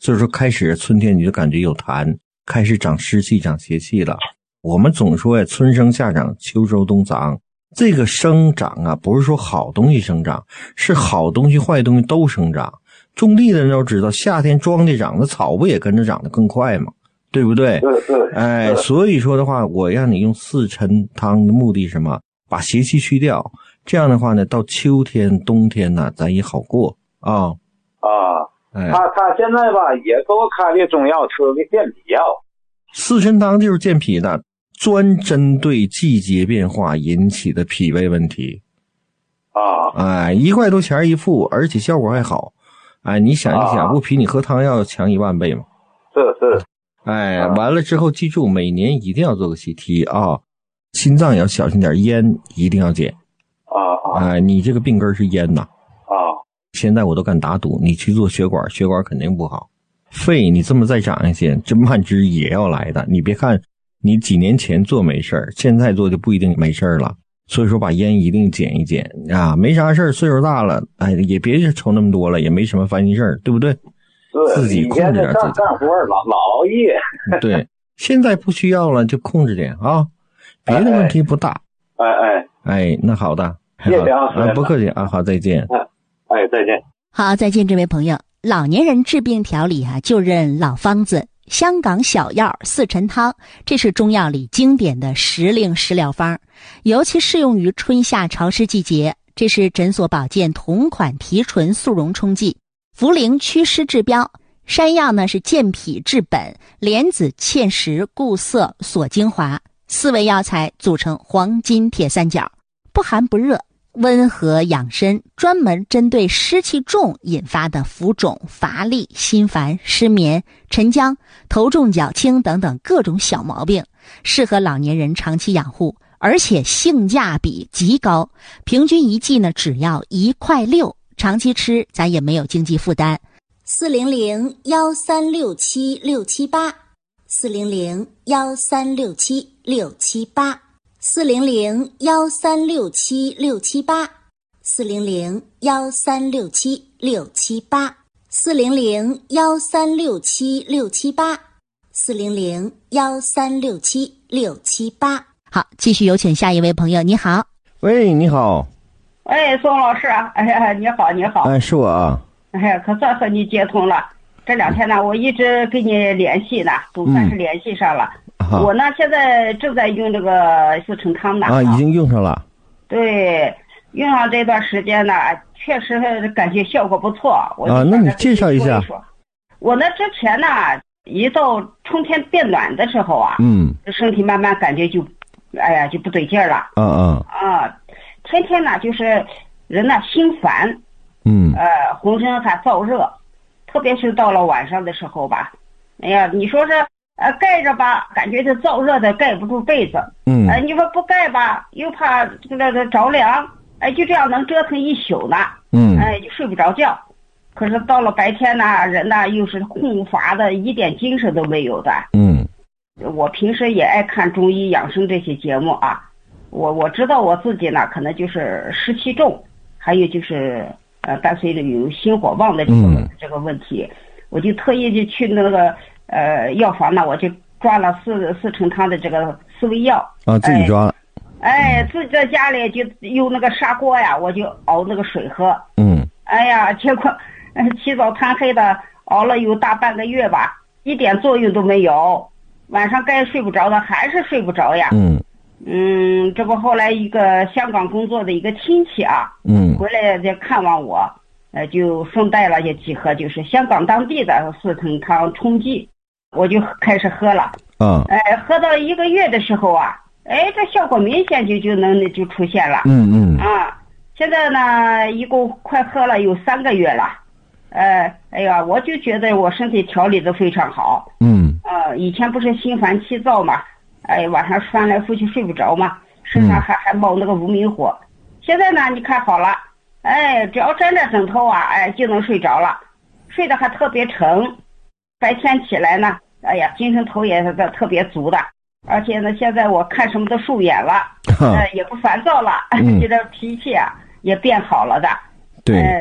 所以说开始春天你就感觉有痰，开始长湿气长邪气了。我们总说呀，春生夏长秋收冬藏，这个生长啊不是说好东西生长，是好东西坏东西都生长。种地的人都知道，夏天庄稼长，那草不也跟着长得更快吗？对不对？哎，所以说的话，我让你用四陈汤的目的是什么？把邪气去掉。这样的话呢，到秋天冬天呢咱也好过啊。 他现在吧也给我开的中药，吃的健脾药。 四陈汤就是健脾的，专针对季节变化引起的脾胃问题。1块多钱一副，而且效果还好。你想一想，不比你喝汤药强1万倍吗？ 是。 完了之后记住，每年一定要做个 CT 啊，心脏也要小心点，烟一定要减。你这个病根是烟呐。现在我都敢打赌，你去做血管肯定不好。肺你这么再长一些，这慢支也要来的。你别看你几年前做没事儿，现在做就不一定没事儿了。所以说把烟一定减一减啊，没啥事儿，岁数大了，也别抽那么多了，也没什么烦心事儿，对不对？自己控制点自己。 干活老熬夜。 对，现在不需要了，就控制点啊，别的问题不大。那好的， 谢谢啊， 不客气啊，好，再见。 再见。 好，再见，这位朋友。老年人治病调理就认老方子，香港小药四陈汤，这是中药里经典的时令食疗方，尤其适用于春夏潮湿季节。这是诊所保健同款提纯速溶冲剂，茯苓祛湿治标，山药呢是健脾治本，莲子芡实固涩锁精华，4味药材组成黄金铁三角，不寒不热，温和养身，专门针对湿气重引发的浮肿、乏力、心烦、失眠、沉僵、头重脚轻等等各种小毛病，适合老年人长期养护，而且性价比极高，平均一剂呢只要1.6块，长期吃咱也没有经济负担。400-1367-678 400-1367-678 400-1367-678 400-1367-678 400-1367-678 400-1367-678。 好，继续有请下一位朋友。你好。 喂，你好。 宋老师啊，你好。 是我啊。 可算和你接通了。这2天呢，我一直跟你联系呢，总算是联系上了。我呢，现在正在用这个四陈汤呢。 已经用上了。 对，用上这段时间呢，确实感觉效果不错。 那你介绍一下。 我呢，之前呢，一到春天变暖的时候啊，身体慢慢感觉就不对劲儿了。天天呢就是人呢心烦，浑身还燥热，特别是到了晚上的时候吧，你说是盖着吧，感觉这燥热的盖不住被子，你说不盖吧，又怕这个着凉，就这样能折腾一宿呢，就睡不着觉。可是到了白天呢，人呢又是空乏的，一点精神都没有的。我平时也爱看中医养生这些节目啊，我知道我自己呢可能就是湿气重，还有就是伴随着有心火旺的这个问题，我就特意就去那个药房呢，我就抓了四陈汤的这个4味药自己抓了。 自己在家里就用那个砂锅呀，我就熬那个水喝。结果起早贪黑的熬了有大半个月吧，一点作用都没有，晚上该睡不着的还是睡不着呀。这不后来一个香港工作的一个亲戚啊，回来就看望我，就顺带了也几盒就是香港当地的四陈汤冲剂，我就开始喝了。喝到1个月的时候啊，这效果明显就出现了。现在呢一共快喝了有3个月了。我就觉得我身体调理的非常好。以前不是心烦气躁嘛，晚上翻来覆去睡不着嘛，身上还冒那个无名火。现在呢你看好了，只要沾着枕头啊，就能睡着了，睡得还特别沉，白天起来呢，精神头也是特别足的，而且呢现在我看什么都顺眼了，也不烦躁了，这个脾气啊也变好了的。 对，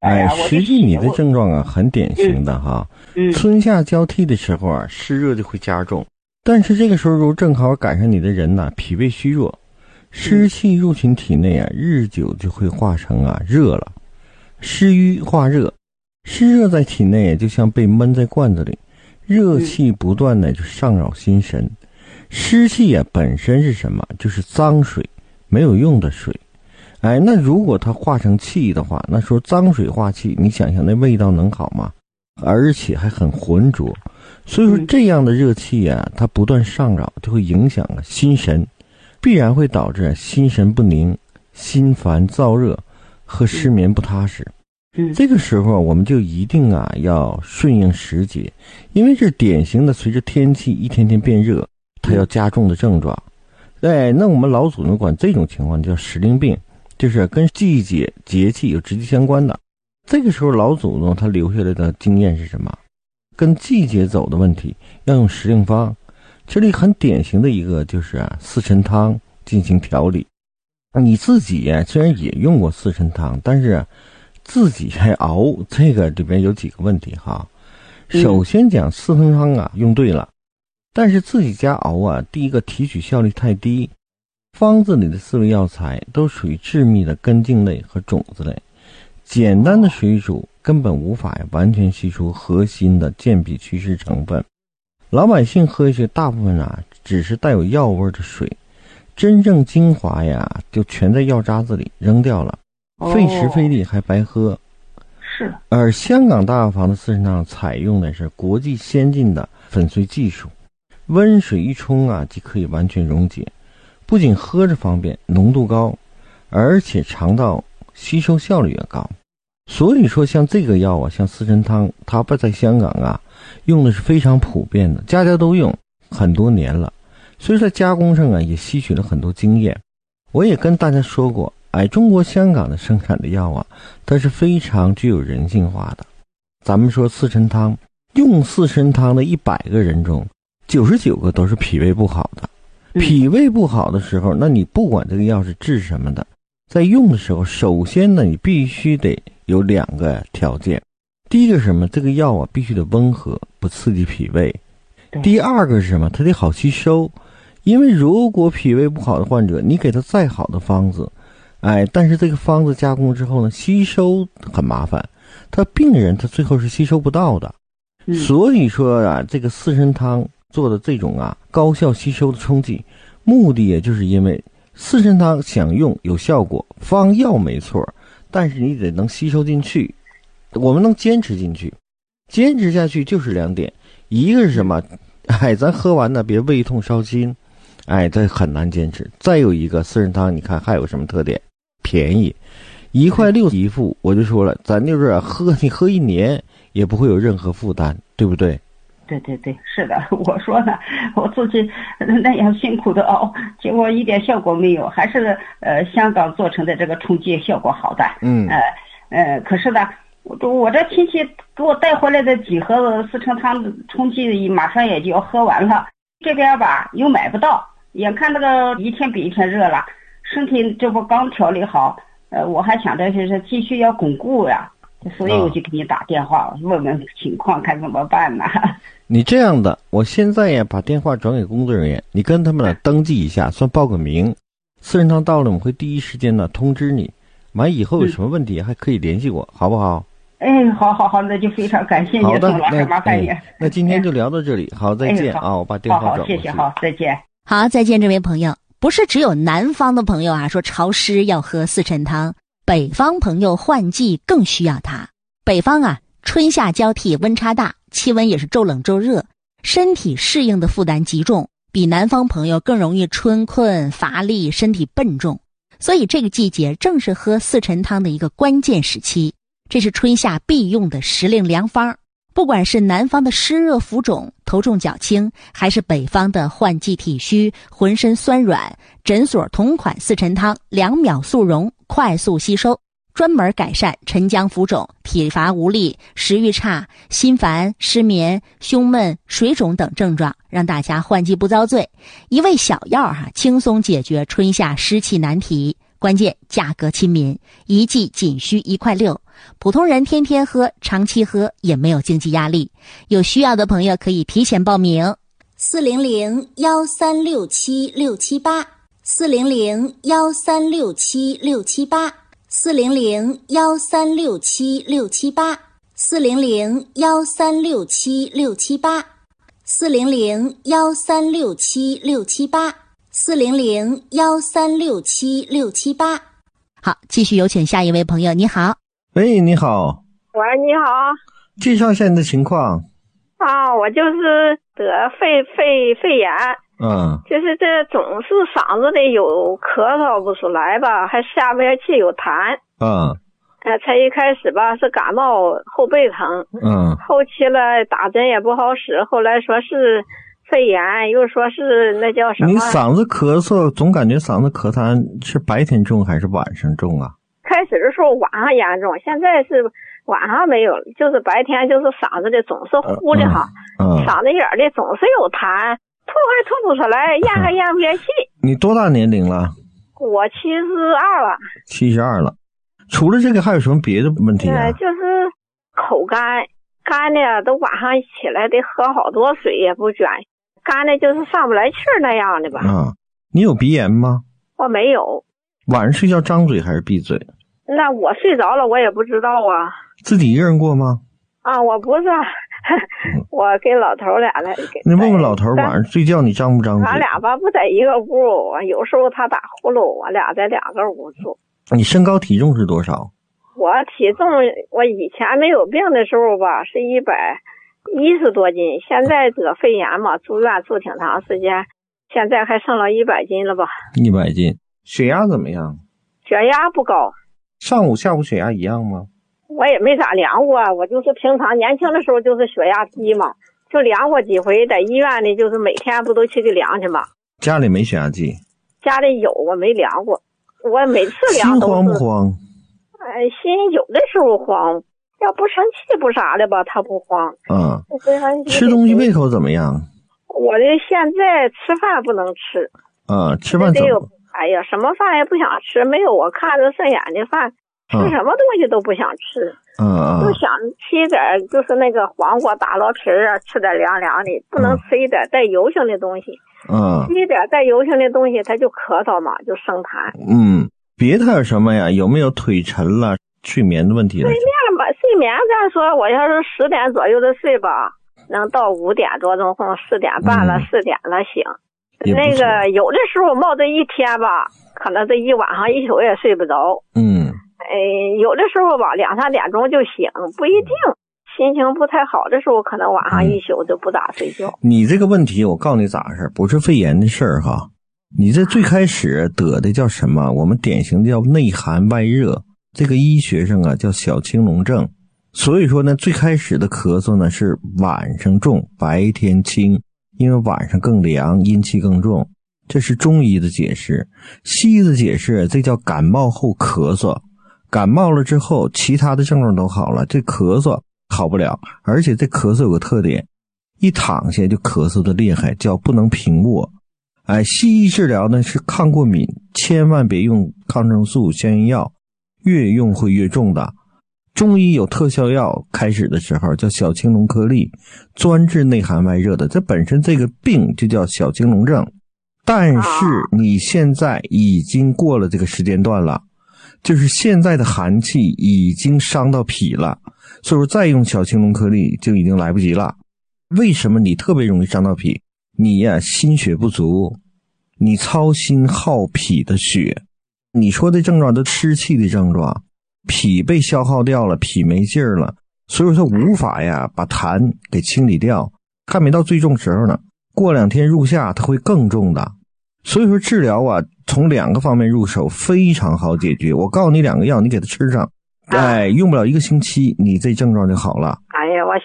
实际你的症状啊很典型的哈。春夏交替的时候啊，湿热就会加重，但是这个时候如果正好赶上你的人呢，脾胃虚弱，湿气入侵体内啊，日久就会化成热了，湿瘀化热，湿热在体内就像被闷在罐子里，热气不断的就上扰心神。湿气啊本身是什么？就是脏水，没有用的水。那如果它化成气的话，那说脏水化气，你想想那味道能好吗？而且还很浑浊。所以说这样的热气啊，它不断上扰，就会影响心神，必然会导致心神不宁、心烦燥热和失眠不踏实。这个时候我们就一定要顺应时节，因为这典型的随着天气一天天变热，它要加重的症状。那我们老祖宗管这种情况叫时令病，就是跟季节节气有直接相关的。这个时候老祖宗他留下来的经验是什么？跟季节走的问题要用时令方。这里很典型的一个就是四神汤进行调理。你自己虽然也用过四神汤，但是自己还熬，这个里边有几个问题哈。首先讲四神汤用对了，但是自己家熬第一个提取效率太低，方子里的4味药材都属于致密的根茎类和种子类，简单的水煮根本无法完全吸出核心的健脾祛湿成分。老百姓喝下去大部分只是带有药味的水，真正精华就全在药渣子里扔掉了，费时费力还白喝。 是。 而香港大药房的四神汤采用的是国际先进的粉碎技术，温水一冲即可以完全溶解，不仅喝着方便，浓度高，而且肠道吸收效率也高。所以说像这个药像四神汤，它在香港用的是非常普遍的，家家都用很多年了，所以在加工上也吸取了很多经验。我也跟大家说过，中国香港的生产的药它是非常具有人性化的。咱们说四神汤，用四神汤的100个人中99个都是脾胃不好的。脾胃不好的时候，那你不管这个药是治什么的，在用的时候，首先呢，你必须得有2个条件。第一个是什么？这个药必须得温和，不刺激脾胃。第二个是什么？它得好吸收。因为如果脾胃不好的患者，你给他再好的方子，但是这个方子加工之后呢，吸收很麻烦，他病人他最后是吸收不到的。所以说这个四神汤做的这种高效吸收的冲剂，目的也就是因为四神汤想用有效果，方药没错，但是你得能吸收进去，我们能坚持进去。坚持下去就是2点，一个是什么？咱喝完呢别胃痛烧心，这很难坚持。再有一个四神汤，你看还有什么特点？便宜，1块6一副。我就说了，咱就是你喝1年也不会有任何负担，对不对？ 对，是的。我说呢，我自己那样辛苦的熬，结果一点效果没有，还是香港做成的这个冲剂效果好的。可是呢，我这亲戚给我带回来的几盒四神汤冲剂马上也就要喝完了，这边又买不到，眼看那个一天比一天热了，身体这不刚调理好，我还想着是继续要巩固呀，所以我就给你打电话问问情况，看怎么办呢？ 你这样的，我现在把电话转给工作人员，你跟他们登记一下，算报个名。四神汤到了，我们会第一时间通知你，完以后有什么问题还可以联系我，好不好？ 好，那就非常感谢你，宋老师，麻烦你。 那今天就聊到这里，好，再见我把电话转过去。 好，谢谢，好，再见。 好，再见，这位朋友。不是只有南方的朋友说潮湿要喝四神汤，北方朋友换季更需要它。北方春夏交替，温差大，气温也是骤冷骤热，身体适应的负担极重，比南方朋友更容易春困乏力，身体笨重。所以这个季节正是喝四神汤的一个关键时期，这是春夏必用的时令良方。不管是南方的湿热浮肿、头重脚轻，还是北方的换季体虚、浑身酸软，诊所同款四神汤2秒速溶，快速吸收，专门改善沉江浮肿、体乏无力、食欲差、心烦、失眠、胸闷、水肿等症状，让大家换季不遭罪。一味小药轻松解决春夏湿气难题。 关键价格亲民，一剂仅需1.6块，普通人天天喝、长期喝也没有经济压力。有需要的朋友可以提前报名。400-1367-678 400-1367-678 400-1367-678 400-1367-678 400-1367-678 400-1367-678。好，继续有请下一位朋友。你好。 喂，你好。 喂，你好。 介绍一下你的情况。 我就是得肺炎。就是这总是嗓子里有咳嗽不出来吧，还下不下气有痰。才一开始吧是感冒后背疼。后期了打针也不好使，后来说是肺炎，又说是那叫什么。 你嗓子咳嗽总感觉嗓子咳痰是白天重还是晚上重啊？ 开始的时候晚上严重，现在是晚上没有，就是白天就是嗓子里总是呼的哈，嗓子眼里总是有痰，吐还吐不出来，咽还咽不下气。 你多大年龄了？ 我72了。 72了。除了这个还有什么别的问题啊？ 就是口干的，都晚上起来得喝好多水也不卷，干的就是上不来气儿那样的吧。 你有鼻炎吗？ 我没有。 晚上睡觉张嘴还是闭嘴？ 那我睡着了我也不知道啊。 自己一个人过吗？ 我不是，我跟老头俩来。 你问问老头晚上睡觉你张不张嘴？ 咱俩吧不在一个屋，有时候他打呼噜，我俩在2个屋住。 你身高体重是多少？ 我体重，我以前没有病的时候吧是110多斤，现在得肺炎嘛，住院住挺长时间，现在还剩了100斤了吧。 100斤。血压怎么样？ 血压不高。 上午下午血压一样吗？ 我也没咋量过，我就是平常年轻的时候就是血压低嘛，就量过几回，在医院里就是每天不都去量去嘛。 家里没血压计？ 家里有，我没量过。我每次量都是。 心慌不慌？ 心有的时候慌，要不生气不啥的吧，他不慌。 吃东西胃口怎么样？ 我的现在吃饭不能吃。 吃饭怎么？ 哎呀，什么饭也不想吃，没有我看着顺眼的饭，吃什么东西都不想吃。就想吃一点就是那个黄瓜打捞皮啊，吃点凉凉的，不能吃一点带油性的东西。吃一点带油性的东西他就咳嗽嘛，就生痰。 别的还有什么呀？有没有腿沉了睡眠的问题？睡眠再说，我要是10点左右的睡吧，能到5点多钟或4点半了4点了醒。那个有的时候冒着一天吧，可能这一晚上一宿也睡不着。有的时候吧2、3点钟就醒，不一定。心情不太好的时候，可能晚上一宿就不咋睡觉。 你这个问题我告诉你咋回事，不是肺炎的事儿哈。你这最开始得的叫什么？我们典型的叫内寒外热，这个医学上啊叫小青龙症。所以说呢，最开始的咳嗽呢是晚上重，白天轻，因为晚上更凉，阴气更重。这是中医的解释。西医的解释，这叫感冒后咳嗽。感冒了之后，其他的症状都好了，这咳嗽好不了。而且这咳嗽有个特点，一躺下就咳嗽的厉害，叫不能平卧。西医治疗呢是抗过敏，千万别用抗生素、消炎药，越用会越重的。中医有特效药，开始的时候叫小青龙颗粒，专治内寒外热的，这本身这个病就叫小青龙症。但是你现在已经过了这个时间段了，就是现在的寒气已经伤到脾了，所以说再用小青龙颗粒就已经来不及了。为什么你特别容易伤到脾？你呀心血不足，你操心耗脾的血。你说的症状都湿气的症状，脾被消耗掉了，脾没劲儿了，所以说无法呀把痰给清理掉，还没到最重时候呢，过2天入夏它会更重的。所以说治疗啊从2个方面入手非常好解决。我告诉你2个药，你给它吃上，用不了1个星期你这症状就好了。 哎呀，我